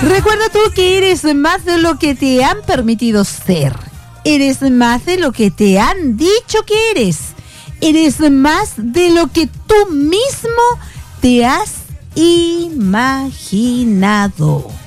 Recuerda tú que eres más de lo que te han permitido ser. Eres más de lo que te han dicho que eres. Eres más de lo que tú mismo te has imaginado.